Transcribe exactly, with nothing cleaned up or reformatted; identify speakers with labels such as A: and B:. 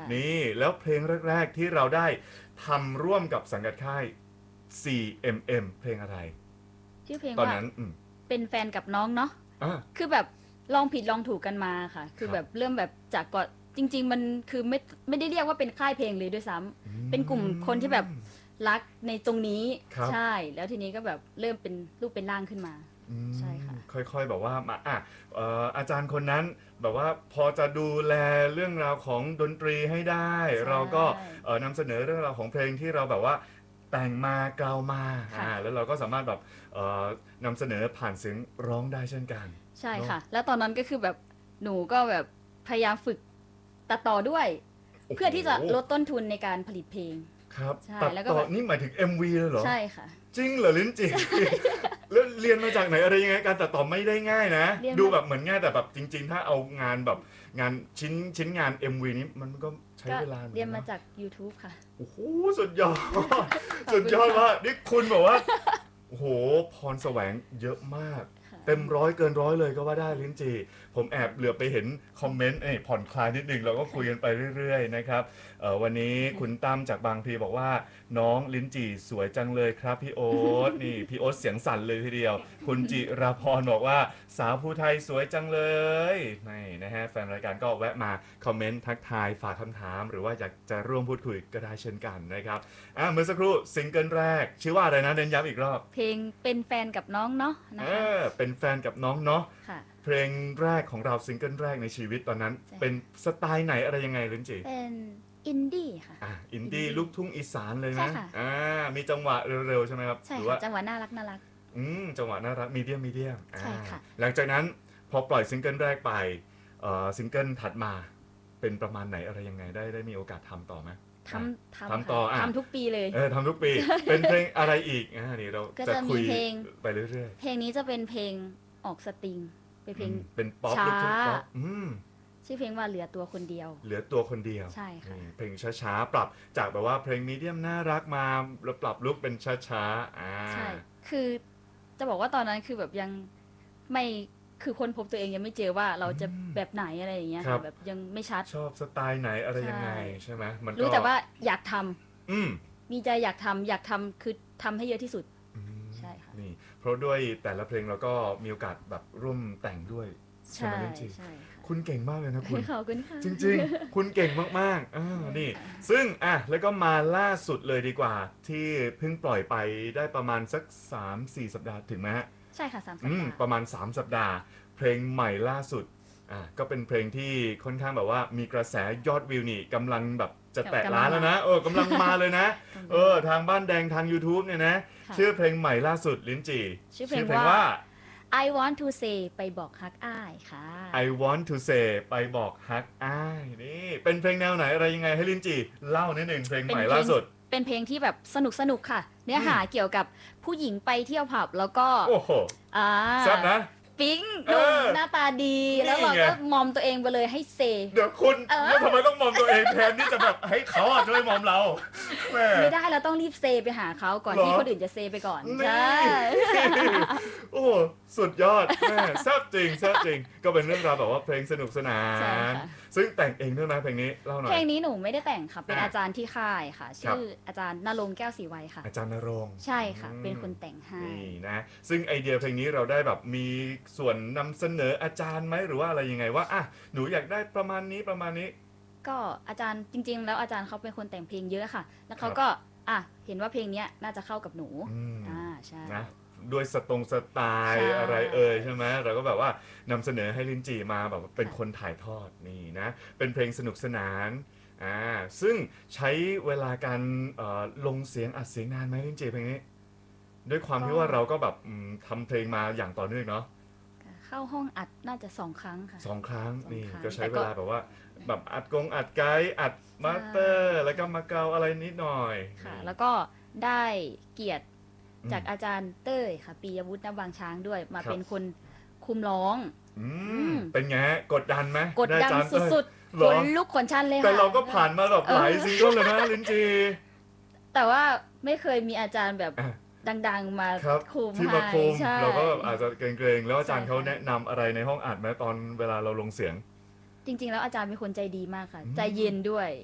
A: นี่แล้วเพลงแรกๆที่เราได้ทำร่วมกับสังกัดค่าย ซี เอ็ม เอ็ม เพลงอะไร
B: ชื่อเพลง
A: ตอน
B: ว่า
A: นั้นอืม
B: เป็นแฟนกับน้องเนาะ
A: อ่า
B: คือแบบลองผิดลองถูกกันมาค่ะ คือแบบเริ่มแบบจากก่อนจริงๆมันคือไม่ไม่ได้เรียกว่าเป็นค่ายเพลงเลยด้วยซ้ำเป็นกลุ่มคนที่แบบรักในตรงนี้ใช่แล้วทีนี้ก็แบบเริ่มเป็นรูปเป็นร่างขึ้นมาใช่ค่ะ
A: ค่อยๆแบบว่ามาอ่ะเอ่ออาจารย์คนนั้นแบบว่าพอจะดูแลเรื่องราวของดนตรีให้ได้ เราก็เอ่อนำเสนอเรื่องราวของเพลงที่เราแบบว่าแต่งมากล่าวมาอ่าแล้วเราก็สามารถแบบเอ่อนำเสนอผ่านเสียงร้องได้เช่นกัน
B: ใช่ค่ะแล้วตอนนั้นก็คือแบบหนูก็แบบพยายามฝึกตัดต่อด้วยเพื่อที่จะลดต้นทุนในการผลิตเพลง
A: ครับตัดต่อนี่หมายถึง เอ็ม วี เลยเหรอ
B: ใช่ค่ะ
A: จริงเหรอลิ้นจี่แล้วเรียนมาจากไหนอะไรยังไงการตัดต่อไม่ได้ง่ายนะดูแบบเหมือนง่ายแต่แบบจริงๆถ้าเอางานแบบงานชิ้นชิ้นงาน เอ็ม วี นี้มันก็ใช้เวลา
B: เรียนมาจาก YouTube ค่ะ
A: โอ้โหสุดยอดสุดยอดว่านี่คุณบอกว่าโอ้โหพรแสวงเยอะมากเต็มร้อยเกินร้อยเลยก็ว่าได้ลิ้นจี่ผมแอบเหลือไปเห็นคอมเมนต์เอ้ยผ่อนคลายนิดนึงเราก็คุยกันไปเรื่อยๆนะครับวันนี้คุณตั้มจากบางพลีบอกว่าน้องลิ้นจี่สวยจังเลยครับพี่โอ๊ตนี่พี่โอ๊ตเสียงสั่นเลยทีเดียวคุณจิราพรบอกว่าสาวภูไทยสวยจังเลยนี่นะฮะแฟนรายการก็แวะมาคอมเมนต์ทักทายฝากคำถามหรือว่าอยากจะร่วมพูดคุยก็ได้เช่นกันนะครับอ่ะเมื่อสักครู่ซิงเกิลแรกชื่อว่าอะไรนะเน้นย้ำอีกรอบ
B: เพลงเป็นแฟนกับน้องเนาะนะคะ
A: เออเป็นแฟนกับน้องเนาะ
B: ค่ะ
A: เพลงแรกของเราซิงเกิลแรกในชีวิตตอนนั้นเป็นสไตล์ไหนอะไรยังไงลิ้นจี่
B: เป็นอินดี้ค่ะ
A: อ่าอินดี้ลูกทุ่งอีสานเลยนะอ่ามีจังหวะเร็วๆใช่ไหมครับ
B: ใช่ค่ะจังหวะน่ารักน่ารัก
A: อืมจังหวะน่ารักมีเดียมมีเดียม
B: ใช่ค่ะ
A: หลังจากนั้นพอปล่อยซิงเกิลแรกไปเอ่อซิงเกิลถัดมาเป็นประมาณไหนอะไรยังไงได้ได้มีโอกาสทำต่อไหม
B: ทำทำ
A: ทำต่อ
B: ทำทุกปีเลย
A: เออทำทุกปีเป็นเพลงอะไรอีกอ่านี่เรา
B: จะคุย
A: ไปเรื่อย
B: ๆเพลงนี้จะเป็นเพลงออกสตริงเป็นเพลง
A: เป็นป๊อปลูกทุ่งป๊อป
B: ชื่อเพลงว่าเหลือตัวคนเดียว
A: เหลือตัวคนเดียว
B: ใช่ค่ะ
A: เพลงช้าๆปรับจากแบบว่าเพลงมีเดียมน่ารักมาแล้วปรับลุคเป็นช้าๆอ่า
B: ใช่คือจะบอกว่าตอนนั้นคือแบบยังไม่คือค้นพบตัวเองยังไม่เจอว่าเราจะแบบไหนอะไรอย่างเงี้ยแบบยังไม่ชัด
A: ชอบสไตล์ไหนอะไรยังไงใช่ไหมมัน
B: รู้แต่ว่าอยากทำ
A: อืม
B: มีใจอยากทำอยากทำคือทำให้เยอะที่สุดใช่ค่ะ
A: นี่เพราะด้วยแต่ละเพลงเราก็มีโอกาสแบบร่วมแต่งด้วย
B: ใช่ใช่
A: คุณเก่งมากเลยนะคุณ
B: ขอบคุณค่ะ
A: จริงๆคุณเก่งมากๆอ่านี่ซึ่งอ่ะแล้วก็มาล่าสุดเลยดีกว่าที่เพิ่งปล่อยไปได้ประมาณสัก สามถึงสี่ สัปดาห์ถึงไหมฮะ
B: ใช่ค่ะสามสัปดาห์
A: ประมาณสามสัปดาห์เพลงใหม่ล่าสุดอ่ะก็เป็นเพลงที่ค่อนข้างแบบว่ามีกระแสยอดวิวนี่กำลังแบบจะแตะล้านแล้วนะเออกำลังมาเลยนะเออทางบ้านแดงทาง YouTube เนี่ยนะชื่อเพลงใหม่ล่าสุดลิ้นจี่
B: ชื่อเพลงว่า I want to say ไปบอกฮักอ้ายค่ะ
A: I want to say ไปบอกฮักอ้ายนี่เป็นเพลงแนวไหนอะไรยังไงให้ลิ้นจี่เล่านิดหนึ่งเพลงใหม่ล่าสุด
B: เป็นเพลงที่แบบสนุกสนุกค่ะเนื้อหาเกี่ยวกับผู้หญิงไปเที่ยวผับแล้วก็
A: โอ้โห
B: อ่า
A: แซ่บนะ
B: ปิ๊งหนุ่มหน้าตาดีแล้วเราก็มอมตัวเองไปเลยให้เซ
A: เดี๋ยวคุณแล้วทำไมต้องมอมตัวเองแทนที่จะแบบให้เขาช่วยมอมเรา
B: ไม่ได้เราต้องรีบเซไปหาเขาก่อนที่คนอื่นจะเซไปก่อนใช่
A: โอ้สุดยอดแม่แซ่บจริงแซ่บจริงก็เป็นเรื่องราวแบบว่าเพลงสนุกสนานซึ่งแต่งเองด้วยไหมเพลงนี้เล่าหน่อย
B: เพลงนี้หนูไม่ได้แต่งค่ะเป็นอาจารย์ที่ค่ายค่ะชื่ออาจารย์ณรงค์แก้วศรีไวยค่ะ
A: อาจารย์ณรงค์
B: ใช่ค่ะเป็นคนแต่งให้
A: นี่นะซึ่งไอเดียเพลงนี้เราได้แบบมีส่วนนำเสนออาจารย์ไหมหรือว่าอะไรยังไงว่าอ่ะหนูอยากได้ประมาณนี้ประมาณนี้
B: ก็อาจารย์จริงๆแล้วอาจารย์เขาเป็นคนแต่งเพลงเยอะค่ะแล้วเขาก็อ่ะเห็นว่าเพลงนี้น่าจะเข้ากับหนูอ่าใช่
A: นะด้วยสตรงสไตล์อะไรเอ่ยใช่ไหมเราก็แบบว่านำเสนอให้ลิ้นจี่มาแบบเป็นคนถ่ายทอดนี่นะเป็นเพลงสนุกสนานอ่าซึ่งใช้เวลาการลงเสียงอัดเสียงนานไหมลิ้นจี่เพลงนี้ด้วยความที่ว่าเราก็แบบทำเพลงมาอย่างต่อเนื่องเนาะ
B: เข้าห้องอัดน่าจะสองครั้งค่ะ
A: สองครั้งนี่ก็ใช้เวลาแบบว่าแบบอัดกงอัดไกด์อัดมาสเตอร์แล้วก็มาเกาอะไรนิดหน่อย
B: ค่ะแล้วก็ได้เกียรติจากอาจารย์เต้ยค่ะปียวุฒิณบางช้างด้วยมาเป็นคนคุมร้อง
A: เป็นไงกดดันไหม
B: กดดันสุดๆคนลุกขนชันเลยค่ะ
A: แต่เราก็ผ่านมาแบบหลายซิงเกิลเลยนะลิ้นจี
B: แต่ว่าไม่เคยมีอาจารย์แบบดังๆมาคุม
A: ที่มาคุมเราก็อาจจะเกรงๆแล้วอาจารย์เขาแนะนำอะไรในห้องอัดไหมตอนเวลาเราลงเสียง
B: จริงๆแล้วอาจารย์เป็นคนใจดีมากค่ะใจเย็นด้วย